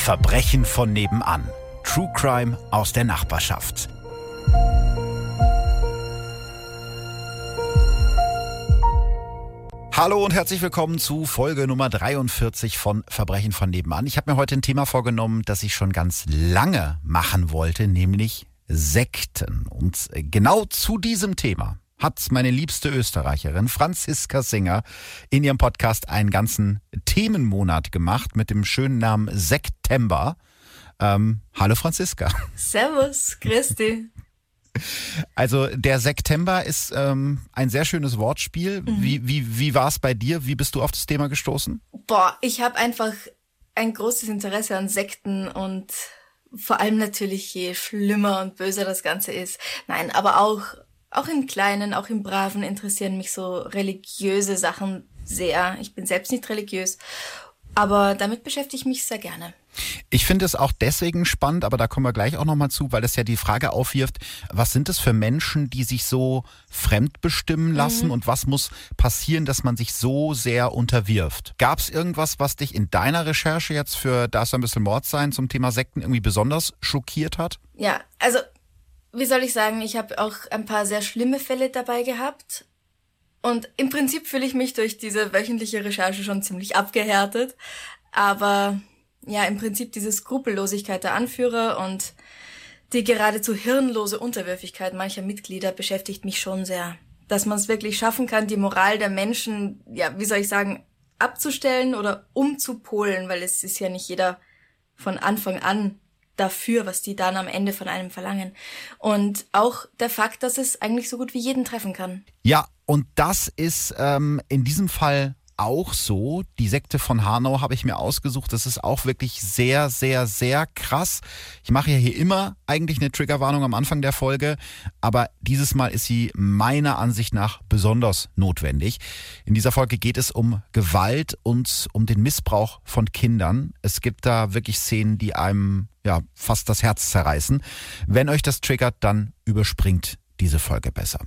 Verbrechen von nebenan. True Crime aus der Nachbarschaft. Hallo und herzlich willkommen zu Folge Nummer 43 von Verbrechen von nebenan. Ich habe mir heute ein Thema vorgenommen, das ich schon ganz lange machen wollte, nämlich Sekten. Und genau zu diesem Thema hat meine liebste Österreicherin Franziska Singer in ihrem Podcast einen ganzen Themenmonat gemacht mit dem schönen Namen Sektember. Hallo Franziska. Servus, grüß dich. Also der Sektember ist ein sehr schönes Wortspiel. Wie war es bei dir? Wie bist du auf das Thema gestoßen? Ich habe einfach ein großes Interesse an Sekten und vor allem natürlich, je schlimmer und böser das Ganze ist. Nein, aber auch im Kleinen, auch im Braven interessieren mich so religiöse Sachen sehr. Ich bin selbst nicht religiös, aber damit beschäftige ich mich sehr gerne. Ich finde es auch deswegen spannend, aber da kommen wir gleich auch nochmal zu, weil das ja die Frage aufwirft, was sind es für Menschen, die sich so fremdbestimmen lassen und was muss passieren, dass man sich so sehr unterwirft? Gab es irgendwas, was dich in deiner Recherche jetzt für Darf so ein bisschen Mord sein zum Thema Sekten irgendwie besonders schockiert hat? Ja, also wie soll ich sagen, ich habe auch ein paar sehr schlimme Fälle dabei gehabt und im Prinzip fühle ich mich durch diese wöchentliche Recherche schon ziemlich abgehärtet, aber ja, im Prinzip diese Skrupellosigkeit der Anführer und die geradezu hirnlose Unterwürfigkeit mancher Mitglieder beschäftigt mich schon sehr. Dass man es wirklich schaffen kann, die Moral der Menschen, ja, wie soll ich sagen, abzustellen oder umzupolen, weil es ist ja nicht jeder von Anfang an dafür, was die dann am Ende von einem verlangen. Und auch der Fakt, dass es eigentlich so gut wie jeden treffen kann. Ja, und das ist in diesem Fall auch so. Die Sekte von Hanau habe ich mir ausgesucht. Das ist auch wirklich sehr, sehr, sehr krass. Ich mache ja hier immer eigentlich eine Triggerwarnung am Anfang der Folge, aber dieses Mal ist sie meiner Ansicht nach besonders notwendig. In dieser Folge geht es um Gewalt und um den Missbrauch von Kindern. Es gibt da wirklich Szenen, die einem ja fast das Herz zerreißen. Wenn euch das triggert, dann überspringt diese Folge besser.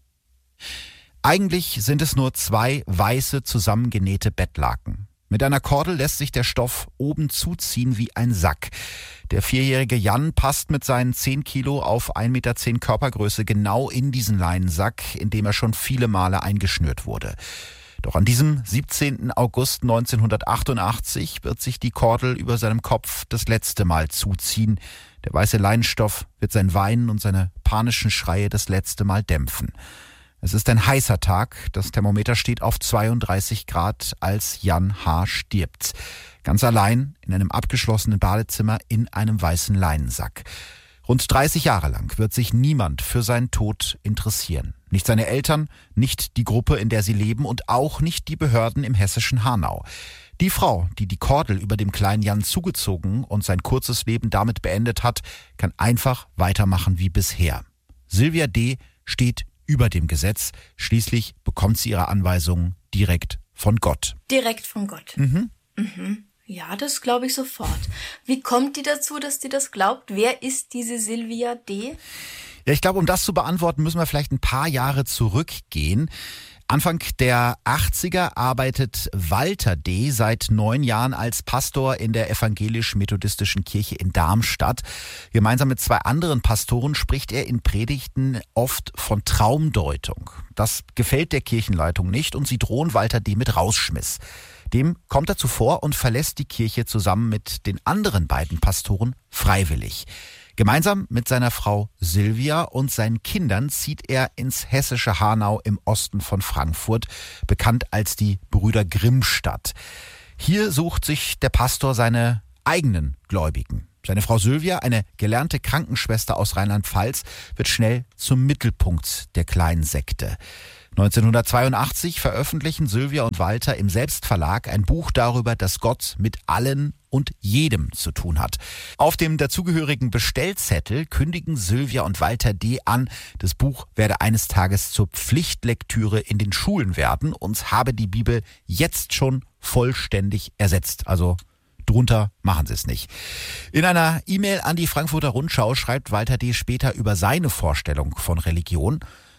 Eigentlich sind es nur 2 weiße zusammengenähte Bettlaken. Mit einer Kordel lässt sich der Stoff oben zuziehen wie ein Sack. Der 4-jährige Jan passt mit seinen 10 Kilo auf 1,10 Meter Körpergröße genau in diesen Leinensack, in dem er schon viele Male eingeschnürt wurde. Doch an diesem 17. August 1988 wird sich die Kordel über seinem Kopf das letzte Mal zuziehen. Der weiße Leinenstoff wird sein Weinen und seine panischen Schreie das letzte Mal dämpfen. Es ist ein heißer Tag, das Thermometer steht auf 32 Grad, als Jan H. stirbt. Ganz allein in einem abgeschlossenen Badezimmer in einem weißen Leinensack. Rund 30 Jahre lang wird sich niemand für seinen Tod interessieren. Nicht seine Eltern, nicht die Gruppe, in der sie leben und auch nicht die Behörden im hessischen Hanau. Die Frau, die die Kordel über dem kleinen Jan zugezogen und sein kurzes Leben damit beendet hat, kann einfach weitermachen wie bisher. Sylvia D. steht über dem Gesetz. Schließlich bekommt sie ihre Anweisungen direkt von Gott. Direkt von Gott. Ja, das glaube ich sofort. Wie kommt die dazu, dass die das glaubt? Wer ist diese Sylvia D.? Ja, ich glaube, um das zu beantworten, müssen wir vielleicht ein paar Jahre zurückgehen. Anfang der 80er arbeitet Walter D. seit 9 Jahren als Pastor in der evangelisch-methodistischen Kirche in Darmstadt. Gemeinsam mit 2 anderen Pastoren spricht er in Predigten oft von Traumdeutung. Das gefällt der Kirchenleitung nicht und sie drohen Walter D. mit Rausschmiss. Dem kommt er zuvor und verlässt die Kirche zusammen mit den anderen beiden Pastoren freiwillig. Gemeinsam mit seiner Frau Sylvia und seinen Kindern zieht er ins hessische Hanau im Osten von Frankfurt, bekannt als die Brüder Grimm-Stadt. Hier sucht sich der Pastor seine eigenen Gläubigen. Seine Frau Sylvia, eine gelernte Krankenschwester aus Rheinland-Pfalz, wird schnell zum Mittelpunkt der kleinen Sekte. 1982 veröffentlichen Sylvia und Walter im Selbstverlag ein Buch darüber, dass Gott mit allen und jedem zu tun hat. Auf dem dazugehörigen Bestellzettel kündigen Sylvia und Walter D. an, das Buch werde eines Tages zur Pflichtlektüre in den Schulen werden und habe die Bibel jetzt schon vollständig ersetzt. Also drunter machen sie es nicht. In einer E-Mail an die Frankfurter Rundschau schreibt Walter D. später über seine Vorstellung von Religion: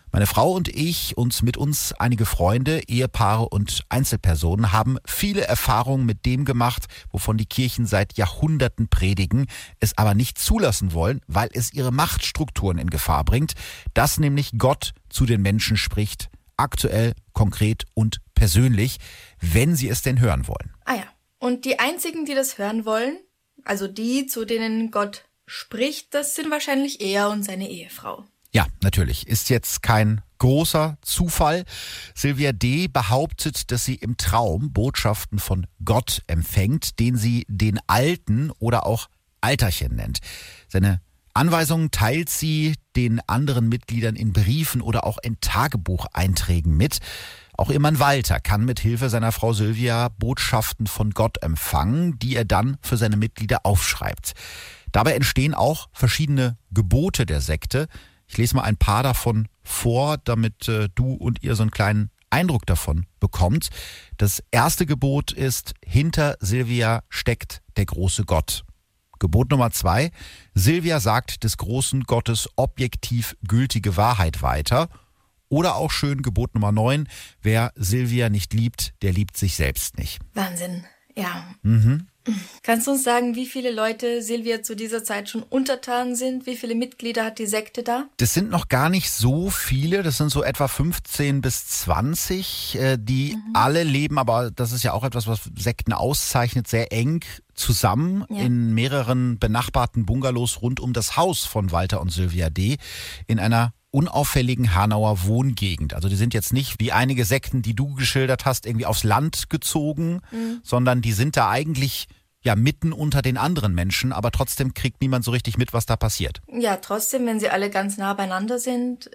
Meine Frau und ich und mit uns einige Freunde, Ehepaare und Einzelpersonen haben viele Erfahrungen mit dem gemacht, wovon die Kirchen seit Jahrhunderten predigen, es aber nicht zulassen wollen, weil es ihre Machtstrukturen in Gefahr bringt, dass nämlich Gott zu den Menschen spricht, aktuell, konkret und persönlich, wenn sie es denn hören wollen. Ah ja, und die einzigen, die das hören wollen, also die, zu denen Gott spricht, das sind wahrscheinlich er und seine Ehefrau. Ja, natürlich. Ist jetzt kein großer Zufall. Sylvia D. behauptet, dass sie im Traum Botschaften von Gott empfängt, den sie den Alten oder auch Alterchen nennt. Seine Anweisungen teilt sie den anderen Mitgliedern in Briefen oder auch in Tagebucheinträgen mit. Auch ihr Mann Walter kann mit Hilfe seiner Frau Sylvia Botschaften von Gott empfangen, die er dann für seine Mitglieder aufschreibt. Dabei entstehen auch verschiedene Gebote der Sekte. Ich lese mal ein paar davon vor, damit du und ihr so einen kleinen Eindruck davon bekommt. Das erste Gebot ist, hinter Sylvia steckt der große Gott. Gebot Nummer 2, Sylvia sagt des großen Gottes objektiv gültige Wahrheit weiter. Oder auch schön Gebot Nummer 9, wer Sylvia nicht liebt, der liebt sich selbst nicht. Wahnsinn, ja. Kannst du uns sagen, wie viele Leute Sylvia zu dieser Zeit schon untertan sind? Wie viele Mitglieder hat die Sekte da? Das sind noch gar nicht so viele, das sind so etwa 15 bis 20, die alle leben, aber das ist ja auch etwas, was Sekten auszeichnet, sehr eng zusammen in mehreren benachbarten Bungalows rund um das Haus von Walter und Sylvia D. in einer unauffälligen Hanauer Wohngegend. Also die sind jetzt nicht wie einige Sekten, die du geschildert hast, irgendwie aufs Land gezogen, sondern die sind da eigentlich ja mitten unter den anderen Menschen, aber trotzdem kriegt niemand so richtig mit, was da passiert. Ja, trotzdem, wenn sie alle ganz nah beieinander sind,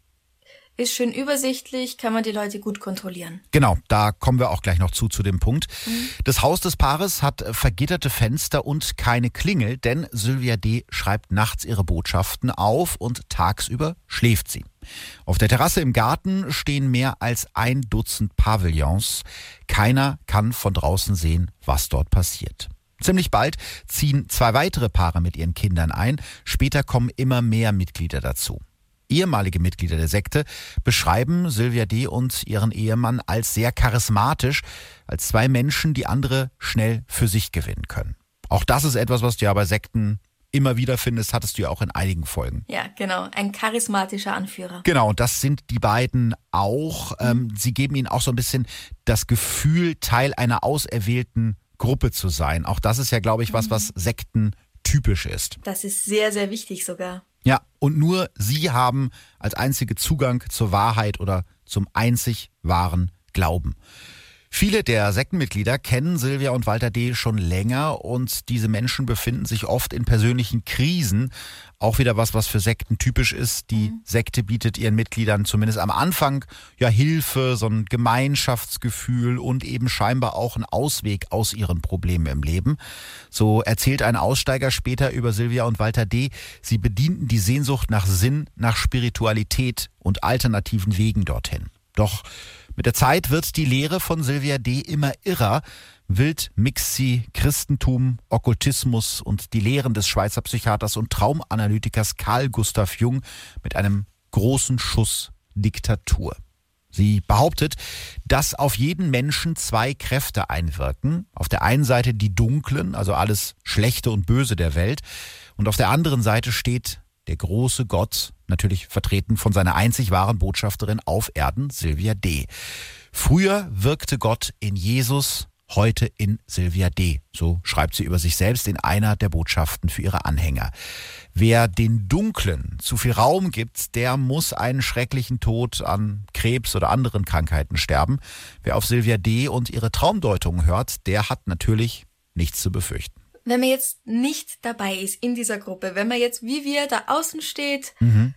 ist schön übersichtlich, kann man die Leute gut kontrollieren. Genau, da kommen wir auch gleich noch zu dem Punkt. Das Haus des Paares hat vergitterte Fenster und keine Klingel, denn Sylvia D. schreibt nachts ihre Botschaften auf und tagsüber schläft sie. Auf der Terrasse im Garten stehen mehr als 1 Dutzend Pavillons. Keiner kann von draußen sehen, was dort passiert. Ziemlich bald ziehen 2 weitere Paare mit ihren Kindern ein. Später kommen immer mehr Mitglieder dazu. Ehemalige Mitglieder der Sekte beschreiben Sylvia D. und ihren Ehemann als sehr charismatisch, als 2 Menschen, die andere schnell für sich gewinnen können. Auch das ist etwas, was du ja bei Sekten immer wieder findest, hattest du ja auch in einigen Folgen. Ja, genau, ein charismatischer Anführer. Genau, und das sind die beiden auch. Sie geben ihnen auch so ein bisschen das Gefühl, Teil einer auserwählten Gruppe zu sein. Auch das ist ja, glaube ich, was Sekten typisch ist. Das ist sehr, sehr wichtig sogar. Ja, und nur sie haben als einzige Zugang zur Wahrheit oder zum einzig wahren Glauben. Viele der Sektenmitglieder kennen Sylvia und Walter D. schon länger und diese Menschen befinden sich oft in persönlichen Krisen. Auch wieder was für Sekten typisch ist. Die Sekte bietet ihren Mitgliedern zumindest am Anfang ja Hilfe, so ein Gemeinschaftsgefühl und eben scheinbar auch einen Ausweg aus ihren Problemen im Leben. So erzählt ein Aussteiger später über Sylvia und Walter D., sie bedienten die Sehnsucht nach Sinn, nach Spiritualität und alternativen Wegen dorthin. Doch mit der Zeit wird die Lehre von Sylvia D. immer irrer. Wild mixt sie Christentum, Okkultismus und die Lehren des Schweizer Psychiaters und Traumanalytikers Carl Gustav Jung mit einem großen Schuss Diktatur. Sie behauptet, dass auf jeden Menschen 2 Kräfte einwirken. Auf der einen Seite die dunklen, also alles Schlechte und Böse der Welt. Und auf der anderen Seite steht der große Gott, natürlich vertreten von seiner einzig wahren Botschafterin auf Erden, Sylvia D. Früher wirkte Gott in Jesus, heute in Sylvia D. So schreibt sie über sich selbst in einer der Botschaften für ihre Anhänger. Wer den Dunklen zu viel Raum gibt, der muss einen schrecklichen Tod an Krebs oder anderen Krankheiten sterben. Wer auf Sylvia D. und ihre Traumdeutungen hört, der hat natürlich nichts zu befürchten. Wenn man jetzt nicht dabei ist in dieser Gruppe, wenn man jetzt wie wir da außen steht,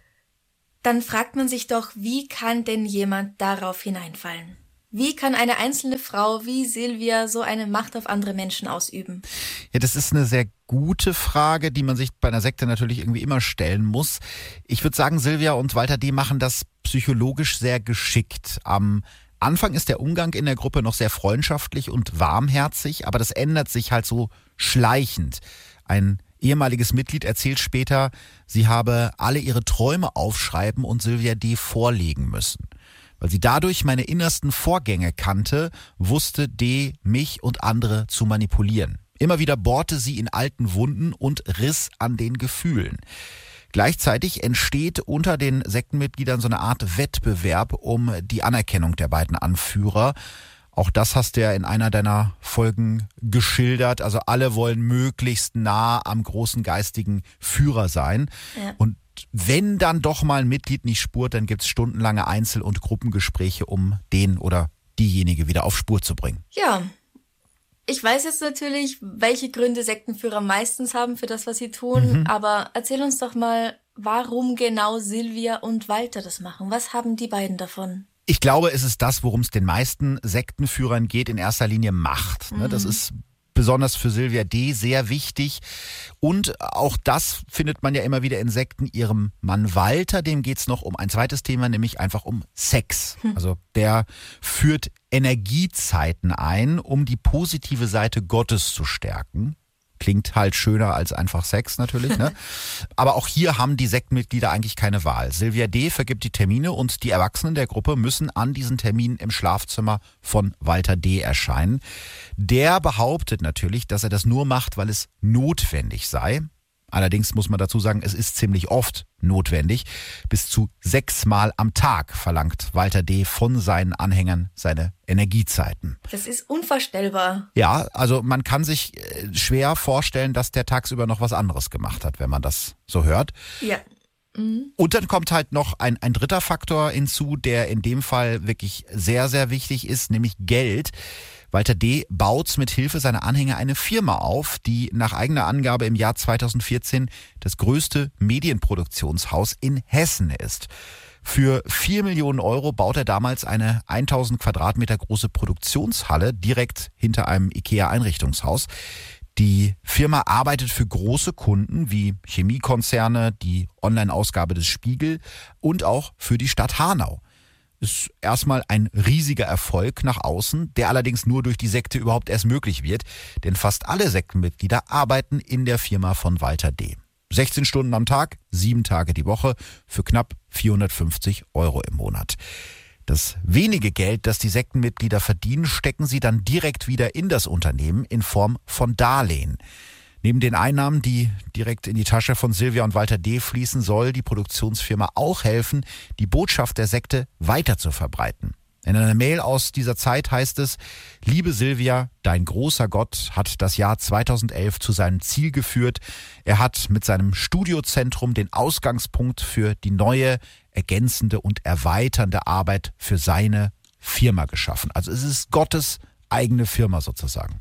dann fragt man sich doch, wie kann denn jemand darauf hineinfallen? Wie kann eine einzelne Frau wie Sylvia so eine Macht auf andere Menschen ausüben? Ja, das ist eine sehr gute Frage, die man sich bei einer Sekte natürlich irgendwie immer stellen muss. Ich würde sagen, Sylvia und Walter D. machen das psychologisch sehr geschickt. Am Anfang ist der Umgang in der Gruppe noch sehr freundschaftlich und warmherzig, aber das ändert sich halt so schleichend. Ein ehemaliges Mitglied erzählt später, sie habe alle ihre Träume aufschreiben und Sylvia D. vorlegen müssen. Weil sie dadurch meine innersten Vorgänge kannte, wusste D. mich und andere zu manipulieren. Immer wieder bohrte sie in alten Wunden und riss an den Gefühlen. Gleichzeitig entsteht unter den Sektenmitgliedern so eine Art Wettbewerb um die Anerkennung der beiden Anführer. Auch das hast du ja in einer deiner Folgen geschildert. Also alle wollen möglichst nah am großen geistigen Führer sein. Ja. Und wenn dann doch mal ein Mitglied nicht spurt, dann gibt's stundenlange Einzel- und Gruppengespräche, um den oder diejenige wieder auf Spur zu bringen. Ja, ich weiß jetzt natürlich, welche Gründe Sektenführer meistens haben für das, was sie tun, aber erzähl uns doch mal, warum genau Sylvia und Walter das machen. Was haben die beiden davon? Ich glaube, es ist das, worum es den meisten Sektenführern geht, in erster Linie Macht. Das ist besonders für Sylvia D. sehr wichtig. Und auch das findet man ja immer wieder in Sekten. Ihrem Mann Walter, dem geht's noch um ein zweites Thema, nämlich einfach um Sex. Also der führt Energiezeiten ein, um die positive Seite Gottes zu stärken. Klingt halt schöner als einfach Sex natürlich, ne? Aber auch hier haben die Sektenmitglieder eigentlich keine Wahl. Sylvia D. vergibt die Termine und die Erwachsenen der Gruppe müssen an diesen Terminen im Schlafzimmer von Walter D. erscheinen. Der behauptet natürlich, dass er das nur macht, weil es notwendig sei. Allerdings muss man dazu sagen, es ist ziemlich oft notwendig. Bis zu 6 Mal am Tag verlangt Walter D. von seinen Anhängern seine Energiezeiten. Das ist unvorstellbar. Ja, also man kann sich schwer vorstellen, dass der tagsüber noch was anderes gemacht hat, wenn man das so hört. Ja. Und dann kommt halt noch ein dritter Faktor hinzu, der in dem Fall wirklich sehr, sehr wichtig ist, nämlich Geld. Walter D. baut mit Hilfe seiner Anhänger eine Firma auf, die nach eigener Angabe im Jahr 2014 das größte Medienproduktionshaus in Hessen ist. Für 4 Millionen Euro baut er damals eine 1000 Quadratmeter große Produktionshalle direkt hinter einem IKEA-Einrichtungshaus. Die Firma arbeitet für große Kunden wie Chemiekonzerne, die Online-Ausgabe des Spiegel und auch für die Stadt Hanau. Ist erstmal ein riesiger Erfolg nach außen, der allerdings nur durch die Sekte überhaupt erst möglich wird, denn fast alle Sektenmitglieder arbeiten in der Firma von Walter D. 16 Stunden am Tag, 7 Tage die Woche für knapp 450 Euro im Monat. Das wenige Geld, das die Sektenmitglieder verdienen, stecken sie dann direkt wieder in das Unternehmen in Form von Darlehen. Neben den Einnahmen, die direkt in die Tasche von Sylvia und Walter D. fließen, soll die Produktionsfirma auch helfen, die Botschaft der Sekte weiter zu verbreiten. In einer Mail aus dieser Zeit heißt es: Liebe Sylvia, dein großer Gott hat das Jahr 2011 zu seinem Ziel geführt. Er hat mit seinem Studiozentrum den Ausgangspunkt für die neue, ergänzende und erweiternde Arbeit für seine Firma geschaffen. Also es ist Gottes eigene Firma sozusagen.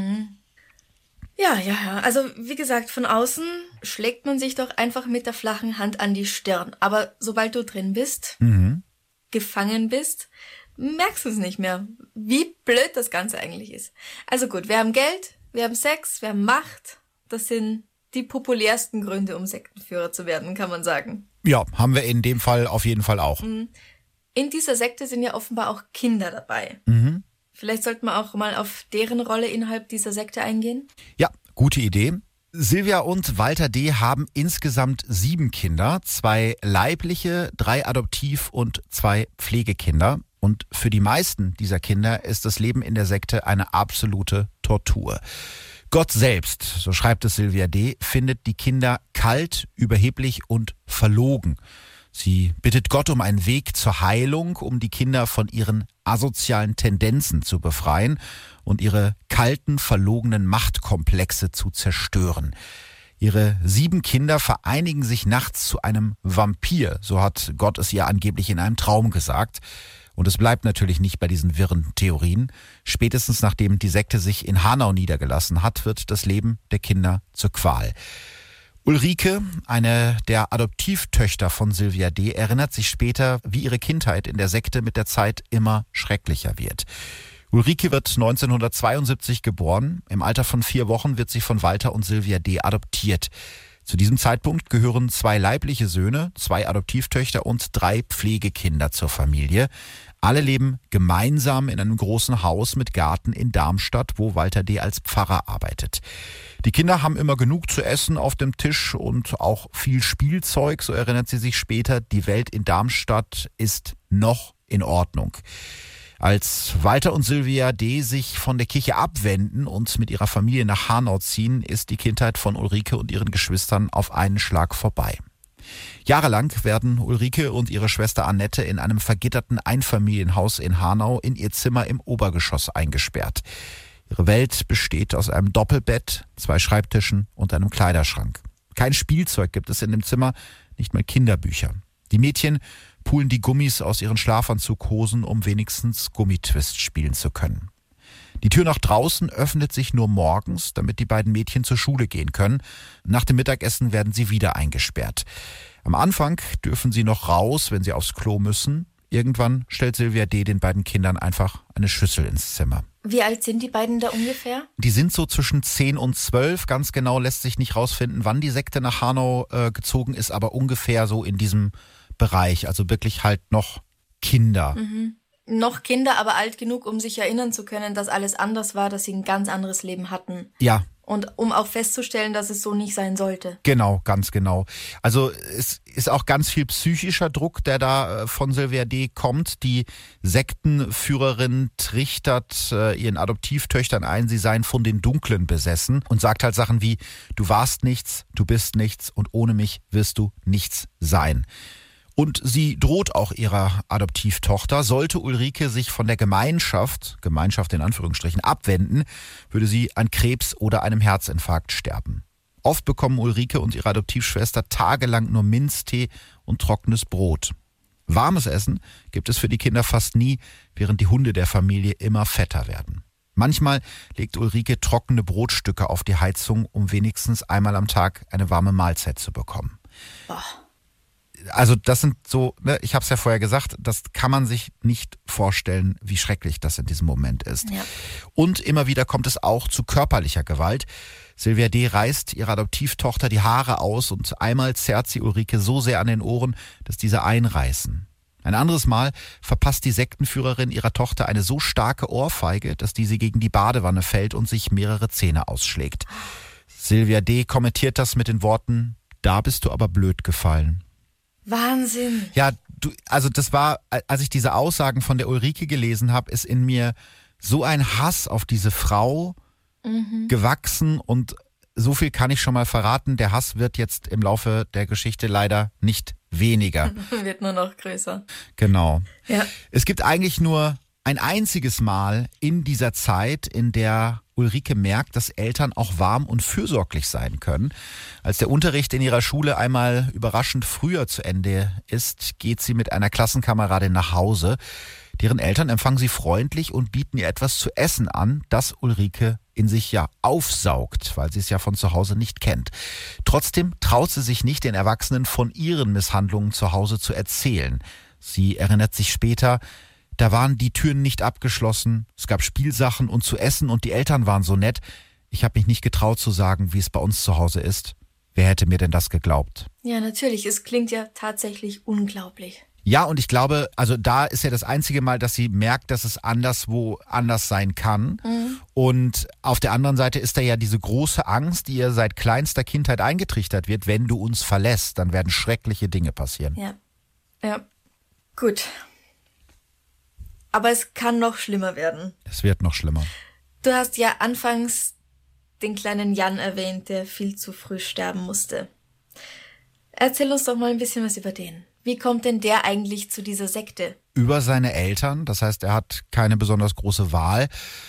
Ja. Also wie gesagt, von außen schlägt man sich doch einfach mit der flachen Hand an die Stirn. Aber sobald du drin bist, gefangen bist, merkst du es nicht mehr, wie blöd das Ganze eigentlich ist. Also gut, wir haben Geld, wir haben Sex, wir haben Macht. Das sind die populärsten Gründe, um Sektenführer zu werden, kann man sagen. Ja, haben wir in dem Fall auf jeden Fall auch. In dieser Sekte sind ja offenbar auch Kinder dabei. Vielleicht sollten wir auch mal auf deren Rolle innerhalb dieser Sekte eingehen. Ja, gute Idee. Sylvia und Walter D. haben insgesamt 7 Kinder, 2 leibliche, 3 Adoptiv- und 2 Pflegekinder. Und für die meisten dieser Kinder ist das Leben in der Sekte eine absolute Tortur. Gott selbst, so schreibt es Sylvia D., findet die Kinder kalt, überheblich und verlogen. Sie bittet Gott um einen Weg zur Heilung, um die Kinder von ihren asozialen Tendenzen zu befreien und ihre kalten, verlogenen Machtkomplexe zu zerstören. Ihre 7 Kinder vereinigen sich nachts zu einem Vampir, so hat Gott es ihr angeblich in einem Traum gesagt. Und es bleibt natürlich nicht bei diesen wirren Theorien. Spätestens nachdem die Sekte sich in Hanau niedergelassen hat, wird das Leben der Kinder zur Qual. Ulrike, eine der Adoptivtöchter von Sylvia D., erinnert sich später, wie ihre Kindheit in der Sekte mit der Zeit immer schrecklicher wird. Ulrike wird 1972 geboren. Im Alter von 4 Wochen wird sie von Walter und Sylvia D. adoptiert. Zu diesem Zeitpunkt gehören 2 leibliche Söhne, 2 Adoptivtöchter und 3 Pflegekinder zur Familie. Alle leben gemeinsam in einem großen Haus mit Garten in Darmstadt, wo Walter D. als Pfarrer arbeitet. Die Kinder haben immer genug zu essen auf dem Tisch und auch viel Spielzeug, so erinnert sie sich später. Die Welt in Darmstadt ist noch in Ordnung. Als Walter und Sylvia D. sich von der Kirche abwenden und mit ihrer Familie nach Hanau ziehen, ist die Kindheit von Ulrike und ihren Geschwistern auf einen Schlag vorbei. Jahrelang werden Ulrike und ihre Schwester Annette in einem vergitterten Einfamilienhaus in Hanau in ihr Zimmer im Obergeschoss eingesperrt. Ihre Welt besteht aus einem Doppelbett, 2 Schreibtischen und einem Kleiderschrank. Kein Spielzeug gibt es in dem Zimmer, nicht mal Kinderbücher. Die Mädchen pulen die Gummis aus ihren Schlafanzughosen, um wenigstens Gummitwist spielen zu können. Die Tür nach draußen öffnet sich nur morgens, damit die beiden Mädchen zur Schule gehen können. Nach dem Mittagessen werden sie wieder eingesperrt. Am Anfang dürfen sie noch raus, wenn sie aufs Klo müssen. Irgendwann stellt Sylvia D. den beiden Kindern einfach eine Schüssel ins Zimmer. Wie alt sind die beiden da ungefähr? Die sind so zwischen 10 und 12. Ganz genau lässt sich nicht rausfinden, wann die Sekte nach Hanau gezogen ist, aber ungefähr so in diesem Bereich. Also wirklich halt noch Kinder. Mhm. Noch Kinder, aber alt genug, um sich erinnern zu können, dass alles anders war, dass sie ein ganz anderes Leben hatten. Ja. Und um auch festzustellen, dass es so nicht sein sollte. Genau, ganz genau. Also es ist auch ganz viel psychischer Druck, der da von Sylvia D. kommt. Die Sektenführerin trichtert ihren Adoptivtöchtern ein, sie seien von den Dunklen besessen und sagt halt Sachen wie, du warst nichts, du bist nichts und ohne mich wirst du nichts sein. Und sie droht auch ihrer Adoptivtochter, sollte Ulrike sich von der Gemeinschaft in Anführungsstrichen, abwenden, würde sie an Krebs oder einem Herzinfarkt sterben. Oft bekommen Ulrike und ihre Adoptivschwester tagelang nur Minztee und trockenes Brot. Warmes Essen gibt es für die Kinder fast nie, während die Hunde der Familie immer fetter werden. Manchmal legt Ulrike trockene Brotstücke auf die Heizung, um wenigstens einmal am Tag eine warme Mahlzeit zu bekommen. Boah. Also das sind so, ich habe es ja vorher gesagt, das kann man sich nicht vorstellen, wie schrecklich das in diesem Moment ist. Ja. Und immer wieder kommt es auch zu körperlicher Gewalt. Sylvia D. reißt ihrer Adoptivtochter die Haare aus und einmal zerrt sie Ulrike so sehr an den Ohren, dass diese einreißen. Ein anderes Mal verpasst die Sektenführerin ihrer Tochter eine so starke Ohrfeige, dass diese gegen die Badewanne fällt und sich mehrere Zähne ausschlägt. Sylvia D. kommentiert das mit den Worten, da bist du aber blöd gefallen. Wahnsinn. Ja, also das war, als ich diese Aussagen von der Ulrike gelesen habe, ist in mir so ein Hass auf diese Frau gewachsen und so viel kann ich schon mal verraten, der Hass wird jetzt im Laufe der Geschichte leider nicht weniger. Wird nur noch größer. Genau. Ja. Es gibt eigentlich nur ein einziges Mal in dieser Zeit, in der Ulrike merkt, dass Eltern auch warm und fürsorglich sein können. Als der Unterricht in ihrer Schule einmal überraschend früher zu Ende ist, geht sie mit einer Klassenkameradin nach Hause. Deren Eltern empfangen sie freundlich und bieten ihr etwas zu essen an, das Ulrike in sich ja aufsaugt, weil sie es ja von zu Hause nicht kennt. Trotzdem traut sie sich nicht, den Erwachsenen von ihren Misshandlungen zu Hause zu erzählen. Sie erinnert sich später, da waren die Türen nicht abgeschlossen, es gab Spielsachen und zu essen und die Eltern waren so nett. Ich habe mich nicht getraut zu sagen, wie es bei uns zu Hause ist. Wer hätte mir denn das geglaubt? Ja, natürlich. Es klingt ja tatsächlich unglaublich. Ja, und ich glaube, also da ist ja das einzige Mal, dass sie merkt, dass es anderswo anders sein kann. Und auf der anderen Seite ist da ja diese große Angst, die ihr seit kleinster Kindheit eingetrichtert wird, wenn du uns verlässt, dann werden schreckliche Dinge passieren. Ja. Gut. Aber es kann noch schlimmer werden. Es wird noch schlimmer. Du hast ja anfangs den kleinen Jan erwähnt, der viel zu früh sterben musste. Erzähl uns doch mal ein bisschen was über den. Wie kommt denn der eigentlich zu dieser Sekte? Über seine Eltern, das heißt, er hat keine besonders große Wahl.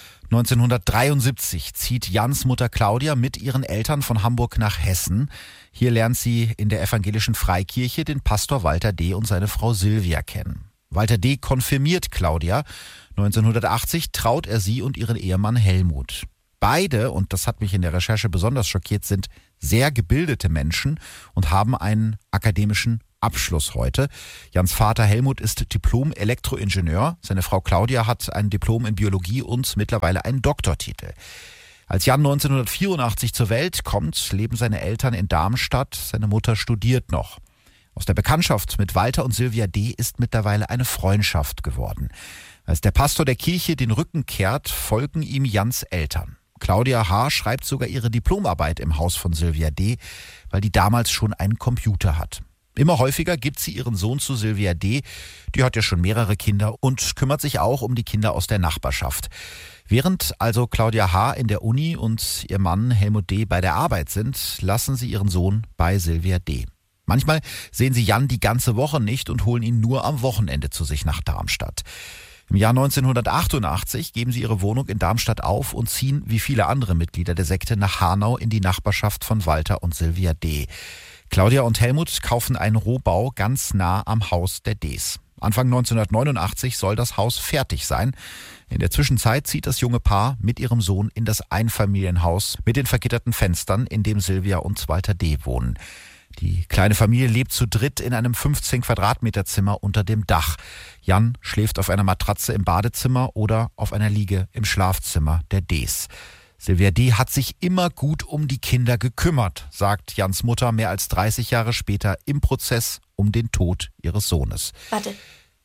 1973 zieht Jans Mutter Claudia mit ihren Eltern von Hamburg nach Hessen. Hier lernt sie in der evangelischen Freikirche den Pastor Walter D. und seine Frau Sylvia kennen. Walter D. konfirmiert Claudia. 1980 traut er sie und ihren Ehemann Helmut. Beide, und das hat mich in der Recherche besonders schockiert, sind sehr gebildete Menschen und haben einen akademischen Abschluss heute. Jans Vater Helmut ist Diplom-Elektroingenieur. Seine Frau Claudia hat ein Diplom in Biologie und mittlerweile einen Doktortitel. Als Jan 1984 zur Welt kommt, leben seine Eltern in Darmstadt. Seine Mutter studiert noch. Aus der Bekanntschaft mit Walter und Sylvia D. ist mittlerweile eine Freundschaft geworden. Als der Pastor der Kirche den Rücken kehrt, folgen ihm Jans Eltern. Claudia H. schreibt sogar ihre Diplomarbeit im Haus von Sylvia D., weil die damals schon einen Computer hat. Immer häufiger gibt sie ihren Sohn zu Sylvia D., die hat ja schon mehrere Kinder und kümmert sich auch um die Kinder aus der Nachbarschaft. Während also Claudia H. in der Uni und ihr Mann Helmut D. bei der Arbeit sind, lassen sie ihren Sohn bei Sylvia D. Manchmal sehen sie Jan die ganze Woche nicht und holen ihn nur am Wochenende zu sich nach Darmstadt. Im Jahr 1988 geben sie ihre Wohnung in Darmstadt auf und ziehen, wie viele andere Mitglieder der Sekte, nach Hanau in die Nachbarschaft von Walter und Sylvia D. Claudia und Helmut kaufen einen Rohbau ganz nah am Haus der Ds. Anfang 1989 soll das Haus fertig sein. In der Zwischenzeit zieht das junge Paar mit ihrem Sohn in das Einfamilienhaus mit den vergitterten Fenstern, in dem Sylvia und Walter D. wohnen. Die kleine Familie lebt zu dritt in einem 15 Quadratmeter Zimmer unter dem Dach. Jan schläft auf einer Matratze im Badezimmer oder auf einer Liege im Schlafzimmer der Ds. Sylvia D. hat sich immer gut um die Kinder gekümmert, sagt Jans Mutter mehr als 30 Jahre später im Prozess um den Tod ihres Sohnes. Warte.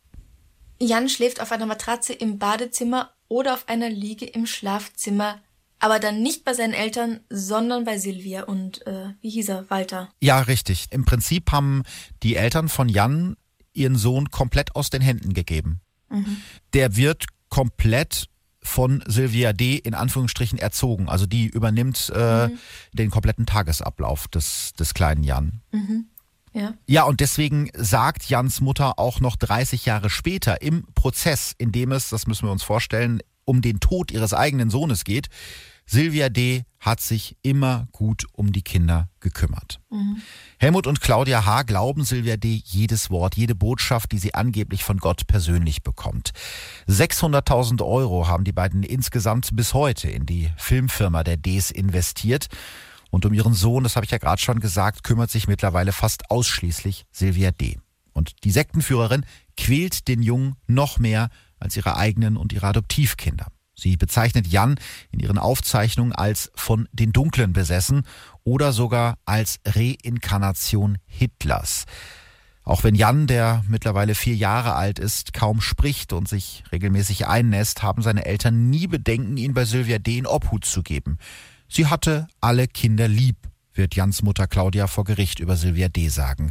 Jan schläft auf einer Matratze im Badezimmer oder auf einer Liege im Schlafzimmer, aber dann nicht bei seinen Eltern, sondern bei Sylvia und, wie hieß er, Walter? Ja, richtig. Im Prinzip haben die Eltern von Jan ihren Sohn komplett aus den Händen gegeben. Mhm. Der wird komplett von Sylvia D. in Anführungsstrichen erzogen. Also die übernimmt den kompletten Tagesablauf des kleinen Jan. Mhm. Ja. Ja, und deswegen sagt Jans Mutter auch noch 30 Jahre später im Prozess, in dem es, das müssen wir uns vorstellen, um den Tod ihres eigenen Sohnes geht, Sylvia D. hat sich immer gut um die Kinder gekümmert. Mhm. Helmut und Claudia H. glauben Sylvia D. jedes Wort, jede Botschaft, die sie angeblich von Gott persönlich bekommt. 600.000 Euro haben die beiden insgesamt bis heute in die Filmfirma der Ds investiert. Und um ihren Sohn, das habe ich ja gerade schon gesagt, kümmert sich mittlerweile fast ausschließlich Sylvia D. Und die Sektenführerin quält den Jungen noch mehr als ihre eigenen und ihre Adoptivkinder. Sie bezeichnet Jan in ihren Aufzeichnungen als von den Dunklen besessen oder sogar als Reinkarnation Hitlers. Auch wenn Jan, der mittlerweile 4 Jahre alt ist, kaum spricht und sich regelmäßig einnässt, haben seine Eltern nie Bedenken, ihn bei Sylvia D. in Obhut zu geben. Sie hatte alle Kinder lieb, wird Jans Mutter Claudia vor Gericht über Sylvia D. sagen.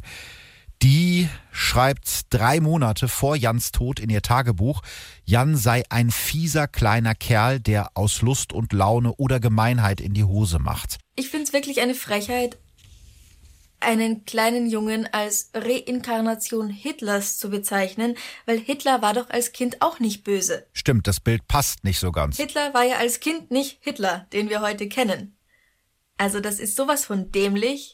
Die schreibt 3 Monate vor Jans Tod in ihr Tagebuch, Jan sei ein fieser kleiner Kerl, der aus Lust und Laune oder Gemeinheit in die Hose macht. Ich finde es wirklich eine Frechheit, einen kleinen Jungen als Reinkarnation Hitlers zu bezeichnen, weil Hitler war doch als Kind auch nicht böse. Stimmt, das Bild passt nicht so ganz. Hitler war ja als Kind nicht Hitler, den wir heute kennen. Also das ist sowas von dämlich.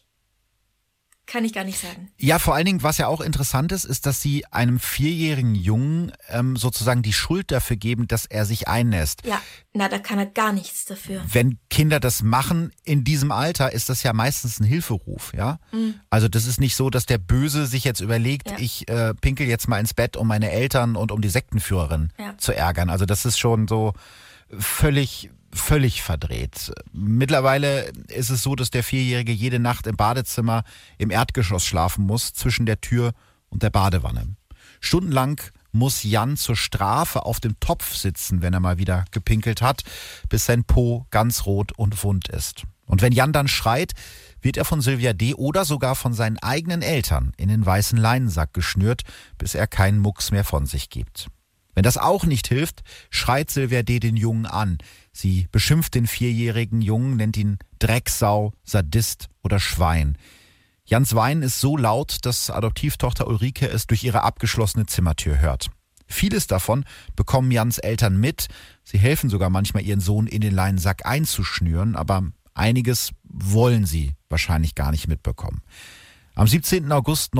Kann ich gar nicht sagen. Ja, vor allen Dingen, was ja auch interessant ist, ist, dass sie einem 4-jährigen Jungen sozusagen die Schuld dafür geben, dass er sich einnässt. Ja, na, da kann er gar nichts dafür. Wenn Kinder das machen in diesem Alter, ist das ja meistens ein Hilferuf, ja? Mhm. Also das ist nicht so, dass der Böse sich jetzt überlegt, ja, ich pinkel jetzt mal ins Bett, um meine Eltern und um die Sektenführerin zu ärgern. Also das ist schon so völlig verdreht. Mittlerweile ist es so, dass der 4-Jährige jede Nacht im Badezimmer im Erdgeschoss schlafen muss, zwischen der Tür und der Badewanne. Stundenlang muss Jan zur Strafe auf dem Topf sitzen, wenn er mal wieder gepinkelt hat, bis sein Po ganz rot und wund ist. Und wenn Jan dann schreit, wird er von Sylvia D. oder sogar von seinen eigenen Eltern in den weißen Leinensack geschnürt, bis er keinen Mucks mehr von sich gibt. Wenn das auch nicht hilft, schreit Sylvia D. den Jungen an. Sie beschimpft den 4-jährigen Jungen, nennt ihn Drecksau, Sadist oder Schwein. Jans Weinen ist so laut, dass Adoptivtochter Ulrike es durch ihre abgeschlossene Zimmertür hört. Vieles davon bekommen Jans Eltern mit. Sie helfen sogar manchmal, ihren Sohn in den Leinensack einzuschnüren, aber einiges wollen sie wahrscheinlich gar nicht mitbekommen. Am 17. August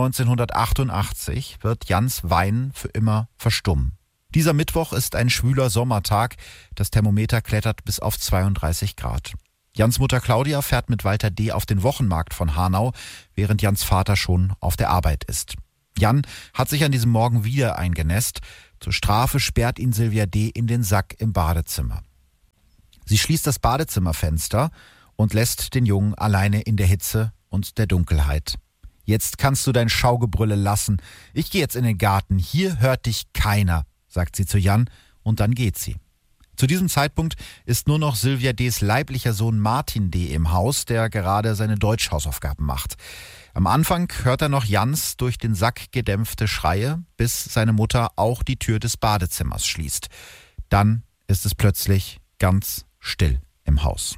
1988 wird Jans Weinen für immer verstummen. Dieser Mittwoch ist ein schwüler Sommertag. Das Thermometer klettert bis auf 32 Grad. Jans Mutter Claudia fährt mit Walter D. auf den Wochenmarkt von Hanau, während Jans Vater schon auf der Arbeit ist. Jan hat sich an diesem Morgen wieder eingenässt. Zur Strafe sperrt ihn Sylvia D. in den Sack im Badezimmer. Sie schließt das Badezimmerfenster und lässt den Jungen alleine in der Hitze und der Dunkelheit. Jetzt kannst du dein Schaugebrülle lassen. Ich gehe jetzt in den Garten. Hier hört dich keiner, sagt sie zu Jan, und dann geht sie. Zu diesem Zeitpunkt ist nur noch Sylvia D.'s leiblicher Sohn Martin D. im Haus, der gerade seine Deutschhausaufgaben macht. Am Anfang hört er noch Jans durch den Sack gedämpfte Schreie, bis seine Mutter auch die Tür des Badezimmers schließt. Dann ist es plötzlich ganz still im Haus.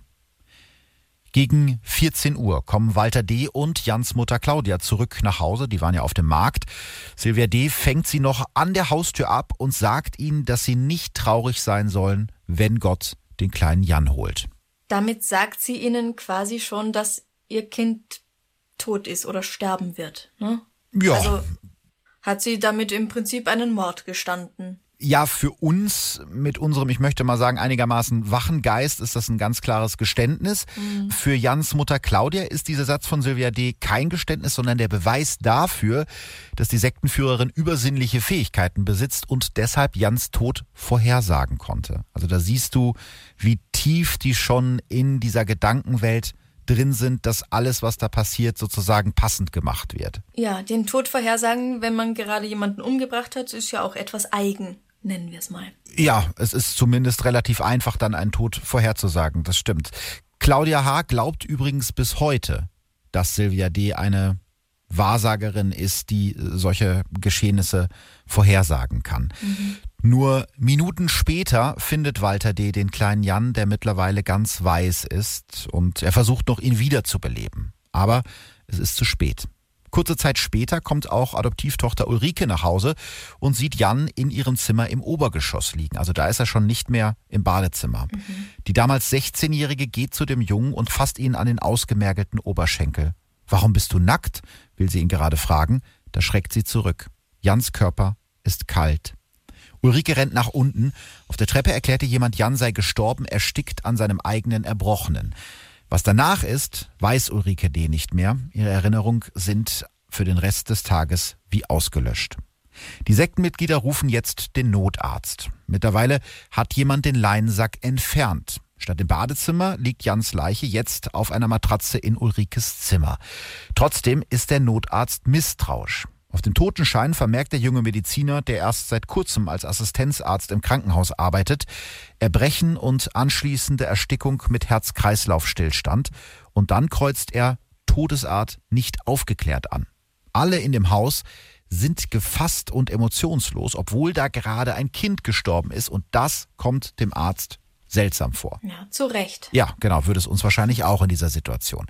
Gegen 14 Uhr kommen Walter D. und Jans Mutter Claudia zurück nach Hause. Die waren ja auf dem Markt. Sylvia D. fängt sie noch an der Haustür ab und sagt ihnen, dass sie nicht traurig sein sollen, wenn Gott den kleinen Jan holt. Damit sagt sie ihnen quasi schon, dass ihr Kind tot ist oder sterben wird, ne? Ja. Also hat sie damit im Prinzip einen Mord gestanden. Ja, für uns mit unserem, ich möchte mal sagen, einigermaßen wachen Geist ist das ein ganz klares Geständnis. Für Jans Mutter Claudia ist dieser Satz von Sylvia D. kein Geständnis, sondern der Beweis dafür, dass die Sektenführerin übersinnliche Fähigkeiten besitzt und deshalb Jans Tod vorhersagen konnte. Also da siehst du, wie tief die schon in dieser Gedankenwelt drin sind, dass alles, was da passiert, sozusagen passend gemacht wird. Ja, den Tod vorhersagen, wenn man gerade jemanden umgebracht hat, ist ja auch etwas eigen, nennen wir es mal. Ja, es ist zumindest relativ einfach, dann einen Tod vorherzusagen, das stimmt. Claudia H. glaubt übrigens bis heute, dass Sylvia D. eine Wahrsagerin ist, die solche Geschehnisse vorhersagen kann. Nur Minuten später findet Walter D. den kleinen Jan, der mittlerweile ganz weiß ist, und er versucht noch, ihn wiederzubeleben. Aber es ist zu spät. Kurze Zeit später kommt auch Adoptivtochter Ulrike nach Hause und sieht Jan in ihrem Zimmer im Obergeschoss liegen. Also da ist er schon nicht mehr im Badezimmer. Die damals 16-Jährige geht zu dem Jungen und fasst ihn an den ausgemergelten Oberschenkel. »Warum bist du nackt?« will sie ihn gerade fragen. Da schreckt sie zurück. Jans Körper ist kalt. Ulrike rennt nach unten. Auf der Treppe erklärte jemand, Jan sei gestorben, erstickt an seinem eigenen Erbrochenen. Was danach ist, weiß Ulrike D. nicht mehr. Ihre Erinnerungen sind für den Rest des Tages wie ausgelöscht. Die Sektenmitglieder rufen jetzt den Notarzt. Mittlerweile hat jemand den Leinensack entfernt. Statt im Badezimmer liegt Jans Leiche jetzt auf einer Matratze in Ulrikes Zimmer. Trotzdem ist der Notarzt misstrauisch. Auf dem Totenschein vermerkt der junge Mediziner, der erst seit kurzem als Assistenzarzt im Krankenhaus arbeitet, Erbrechen und anschließende Erstickung mit Herz-Kreislauf-Stillstand. Und dann kreuzt er Todesart nicht aufgeklärt an. Alle in dem Haus sind gefasst und emotionslos, obwohl da gerade ein Kind gestorben ist. Und das kommt dem Arzt seltsam vor. Ja, zu Recht. Ja, genau, würde es uns wahrscheinlich auch in dieser Situation.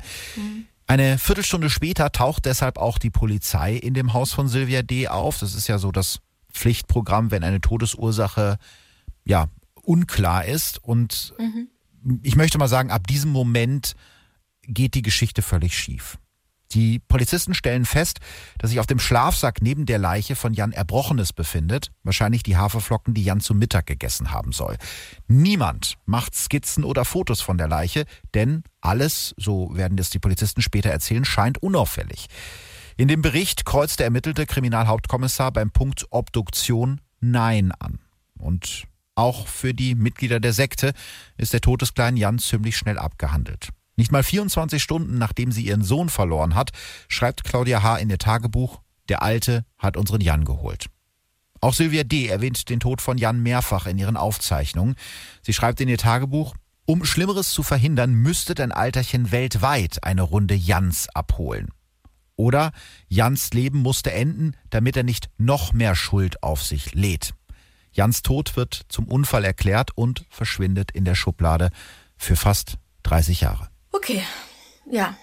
Eine Viertelstunde später taucht deshalb auch die Polizei in dem Haus von Sylvia D. auf. Das ist ja so das Pflichtprogramm, wenn eine Todesursache ja unklar ist. Und ich möchte mal sagen, ab diesem Moment geht die Geschichte völlig schief. Die Polizisten stellen fest, dass sich auf dem Schlafsack neben der Leiche von Jan Erbrochenes befindet. Wahrscheinlich die Haferflocken, die Jan zu Mittag gegessen haben soll. Niemand macht Skizzen oder Fotos von der Leiche, denn alles, so werden es die Polizisten später erzählen, scheint unauffällig. In dem Bericht kreuzt der ermittelte Kriminalhauptkommissar beim Punkt Obduktion Nein an. Und auch für die Mitglieder der Sekte ist der Tod des kleinen Jan ziemlich schnell abgehandelt. Nicht mal 24 Stunden, nachdem sie ihren Sohn verloren hat, schreibt Claudia H. in ihr Tagebuch, der Alte hat unseren Jan geholt. Auch Sylvia D. erwähnt den Tod von Jan mehrfach in ihren Aufzeichnungen. Sie schreibt in ihr Tagebuch, um Schlimmeres zu verhindern, müsste dein Alterchen weltweit eine Runde Jans abholen. Oder Jans Leben musste enden, damit er nicht noch mehr Schuld auf sich lädt. Jans Tod wird zum Unfall erklärt und verschwindet in der Schublade für fast 30 Jahre. Okay, ja.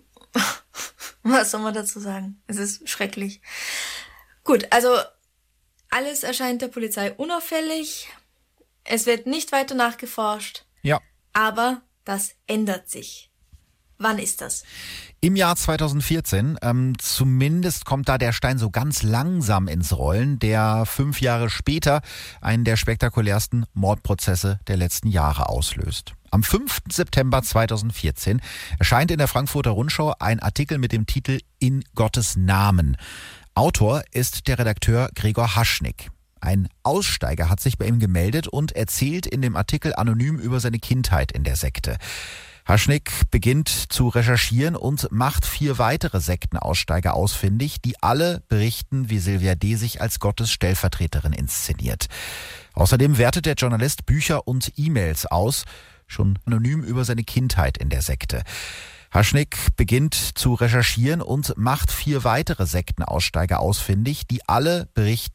Was soll man dazu sagen? Es ist schrecklich. Gut, also alles erscheint der Polizei unauffällig. Es wird nicht weiter nachgeforscht. Ja. Aber das ändert sich. Wann ist das? Im Jahr 2014, zumindest kommt da der Stein so ganz langsam ins Rollen, der 5 Jahre später einen der spektakulärsten Mordprozesse der letzten Jahre auslöst. Am 5. September 2014 erscheint in der Frankfurter Rundschau ein Artikel mit dem Titel »In Gottes Namen«. Autor ist der Redakteur Gregor Haschnick. Ein Aussteiger hat sich bei ihm gemeldet und erzählt in dem Artikel anonym über seine Kindheit in der Sekte. Haschnick beginnt zu recherchieren und macht 4 weitere Sektenaussteiger ausfindig, die alle berichten, wie Sylvia D. sich als Gottes Stellvertreterin inszeniert. Außerdem wertet der Journalist Bücher und E-Mails aus, schon anonym über seine Kindheit in der Sekte. Haschnig beginnt zu recherchieren und macht 4 weitere Sektenaussteiger ausfindig, die alle berichten